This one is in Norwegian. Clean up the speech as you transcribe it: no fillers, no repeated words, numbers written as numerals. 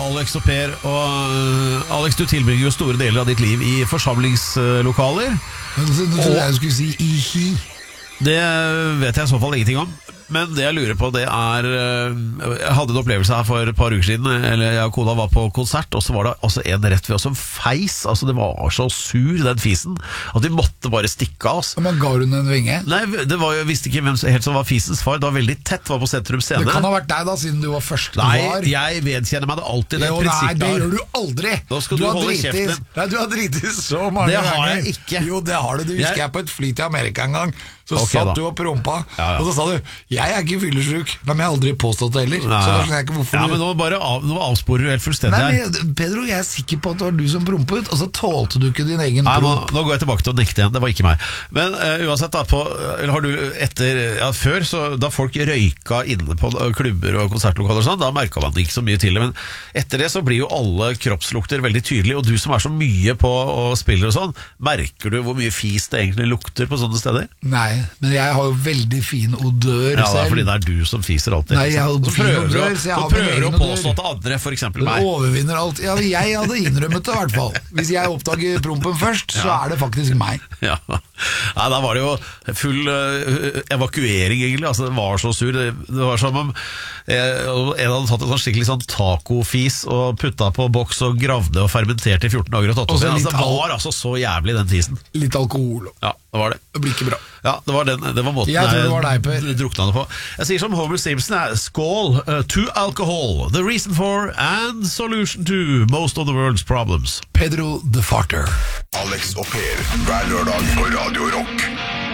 Alex og Per. Og Alex, du tilbringer jo store deler av ditt liv i forsamlingslokaler. Du trodde jeg skulle si ihi. Det vet jeg i så fall ingenting om. Men det jeg lurer på, det er jeg hadde en opplevelse her for et par uker siden. Eller jeg og kona var på konsert, og så var det altså en rett ved oss som feis. Altså det var så sur, den fisen, at vi måtte bare stikke av oss. Men ga hun en vinge? Nei, jeg visste ikke hvem helt som var fisens far. Det var veldig tett, var på Sentrum Scene. Det kan ha vært deg da, siden du var først du var. var. Nei, jeg vedkjenner meg det alltid. Nei, det gjør du aldri. Da skal du holde kjeften. Nei, du har dritet så mange ganger. Det har jeg ikke. Jo, det har du. Du husker jeg på et fly til Amerika en gang. Så satt du og prompa, og så sa du, jeg er ikke fyllesyk, men jeg har aldri påstått det heller. Så da skjønner jeg ikke hvorfor men nå avsporer du helt fullstendig her. Nei, Pedro, jeg er sikker på at det var du som prompet, og så tålte du ikke din egen promp. Nå går jeg tilbake til å nekte igjen, det var ikke meg. Men uansett da, har du før, så da folk røyka inne på klubber og konsertlokaler og sånn, da merket man ikke så mye til det, men etter det så blir jo alle kroppslukter veldig tydelige, og du som er så mye på og spiller og sånn, merker du hvor mye fis det egentlig lukter på sånne steder? Nei, men jeg har jo veldig fin odør selv. Ja, det er fordi det er du som fiser alltid. Nei, jeg har fin odør, så jeg har min egen odør. Så prøver du å påstå til andre, for eksempel meg. Du overvinner alt. Ja, jeg hadde innrømmet det i hvert fall. Hvis jeg oppdager prompen først, så er det faktisk meg. Ja, da var det jo full evakuering egentlig. Altså, det var så sur. Det var som om en hadde tatt en skikkelig sånn tacofis og puttet på boks og gravde og fermenterte i 14 dager og tatt opp igjen. Det var altså så jævlig den fisen. Litt alkohol. Ja, det var det. Det blir ikke bra. Ja, det var måten jeg tror det var deg, Per. Drukna det på. Jeg sier som Homer Simpson skål, to alcohol, the reason for and solution to most of the world's problems. Pedro the Farter. Alex og Per, hver lørdag på Radio Rock.